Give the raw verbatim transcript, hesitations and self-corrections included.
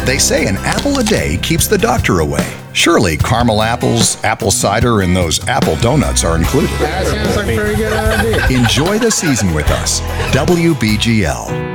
They say an apple a day keeps the doctor away. Surely caramel apples, apple cider, and those apple donuts are included. That sounds like a very good idea. Enjoy the season with us. W B G L.